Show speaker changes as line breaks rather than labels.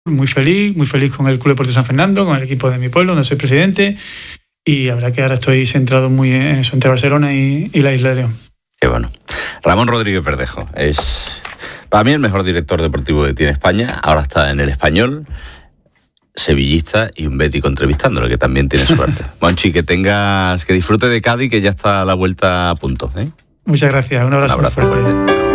muy feliz con el Club Deportivo San Fernando, con el equipo de mi pueblo, donde soy presidente, y la verdad que ahora estoy centrado muy en eso, entre Barcelona y la Isla de León.
Qué bueno. Ramón Rodríguez Verdejo es, para mí, el mejor director deportivo que tiene España. Ahora está en El Español, sevillista y un bético entrevistándolo, que también tiene suerte. Monchi, que disfrute de Cádiz, que ya está a la vuelta a punto, ¿eh?
Muchas gracias, un abrazo fuerte.